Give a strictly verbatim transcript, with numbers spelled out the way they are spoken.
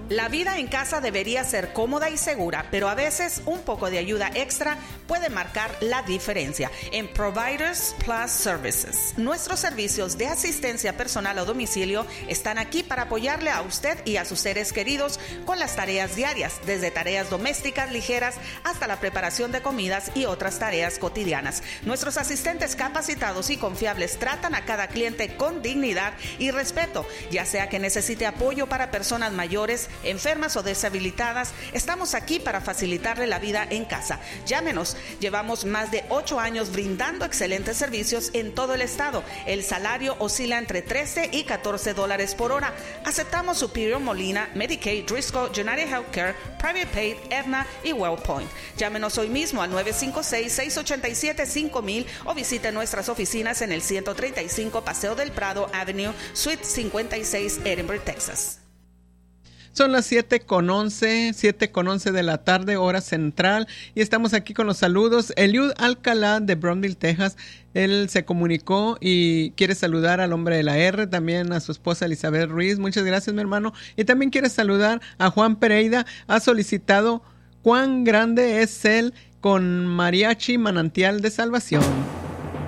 La vida en casa debería ser cómoda y segura, pero a veces un poco de ayuda extra puede marcar la diferencia. En Providers Plus Services, nuestros servicios de asistencia personal a domicilio están aquí para apoyarle a usted y a sus seres queridos con las tareas diarias, desde tareas domésticas ligeras hasta la preparación de comidas y otras tareas cotidianas. Nuestros asistentes capacitados y confiables tratan a cada cliente con dignidad y respeto, ya sea que necesite apoyo para personas mayores, enfermas o deshabilitadas. Estamos aquí para facilitarle la vida en casa. Llámenos. Llevamos más de ocho años brindando excelentes servicios en todo el estado. El salario oscila entre trece y catorce dólares por hora. Aceptamos Superior, Molina, Medicaid, Driscoll, United Healthcare, Private Paid, Aetna y WellPoint. Llámenos hoy mismo al nueve cinco seis, seis ocho siete, cinco mil o visite nuestras oficinas en el ciento treinta y cinco Paseo del Prado Avenue, Suite cincuenta y seis, Edinburgh, Texas. Son las siete con once, siete con once de la tarde, hora central, y estamos aquí con los saludos. Eliud Alcalá de Brownsville, Texas, él se comunicó y quiere saludar al hombre de la R, también a su esposa Elizabeth Ruiz. Muchas gracias, mi hermano. Y también quiere saludar a Juan Pereira, ha solicitado Cuán grande es él con Mariachi Manantial de Salvación.